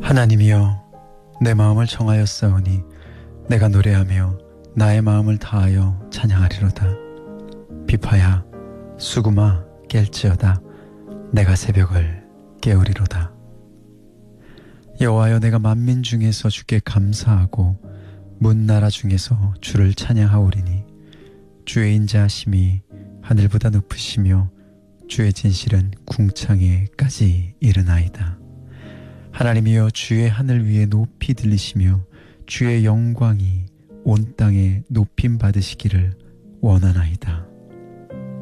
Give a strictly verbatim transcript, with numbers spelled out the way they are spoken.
하나님이여, 내 마음을 청하였사오니 내가 노래하며 나의 마음을 다하여 찬양하리로다. 비파야 수구마 깰지어다. 내가 새벽을 깨우리로다. 여호와여, 내가 만민 중에서 주께 감사하고 문나라 중에서 주를 찬양하오리니 주의 인자하심이 하늘보다 높으시며 주의 진실은 궁창에까지 이르나이다. 하나님이여, 주의 하늘 위에 높이 들리시며 주의 영광이 온 땅에 높임 받으시기를 원하나이다.